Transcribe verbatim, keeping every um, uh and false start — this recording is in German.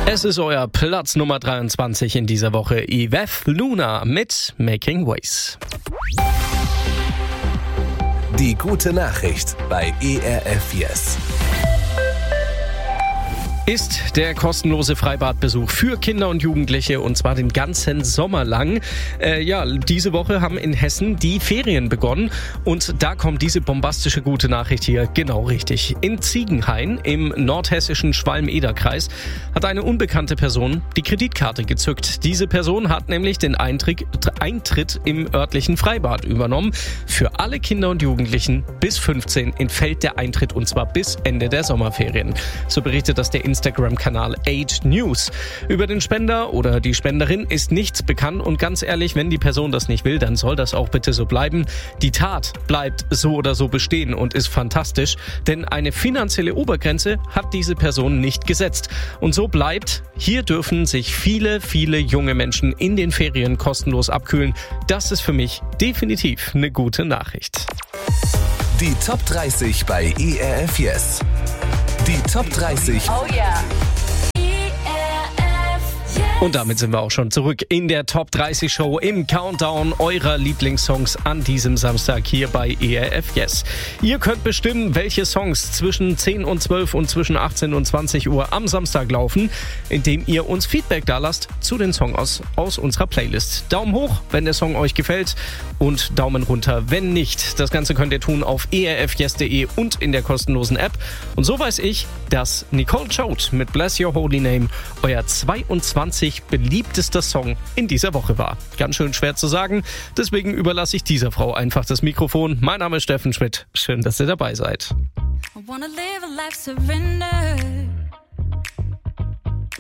Es ist euer Platz Nummer dreiundzwanzig in dieser Woche. Yves Luna mit Making Ways. Die gute Nachricht bei E R F Yes. Ist der kostenlose Freibadbesuch für Kinder und Jugendliche, und zwar den ganzen Sommer lang. Äh, ja, diese Woche haben in Hessen die Ferien begonnen und da kommt diese bombastische gute Nachricht hier genau richtig. In Ziegenhain im nordhessischen Schwalm-Eder-Kreis hat eine unbekannte Person die Kreditkarte gezückt. Diese Person hat nämlich den Eintritt, Eintritt im örtlichen Freibad übernommen. Für alle Kinder und Jugendlichen bis fünfzehn entfällt der Eintritt, und zwar bis Ende der Sommerferien. So berichtet das der Instagram-Kanal Age News. Über den Spender oder die Spenderin ist nichts bekannt und ganz ehrlich, wenn die Person das nicht will, dann soll das auch bitte so bleiben. Die Tat bleibt so oder so bestehen und ist fantastisch, denn eine finanzielle Obergrenze hat diese Person nicht gesetzt. Und so bleibt, hier dürfen sich viele, viele junge Menschen in den Ferien kostenlos abkühlen. Das ist für mich definitiv eine gute Nachricht. Die Top dreißig bei E R F Yes. Die Top dreißig. Oh yeah. Und damit sind wir auch schon zurück in der Top dreißig Show im Countdown eurer Lieblingssongs an diesem Samstag hier bei E R F Yes. Ihr könnt bestimmen, welche Songs zwischen zehn und zwölf und zwischen achtzehn und zwanzig Uhr am Samstag laufen, indem ihr uns Feedback dalasst zu den Songs aus, aus unserer Playlist. Daumen hoch, wenn der Song euch gefällt, und Daumen runter, wenn nicht. Das Ganze könnt ihr tun auf e r f yes punkt d e und in der kostenlosen App. Und so weiß ich, dass Nicole Choate mit Bless Your Holy Name euer zweiundzwanzigster beliebtester Song in dieser Woche war. Ganz schön schwer zu sagen, deswegen überlasse ich dieser Frau einfach das Mikrofon. Mein Name ist Steffen Schmidt. Schön, dass ihr dabei seid. I wanna live a life surrendered.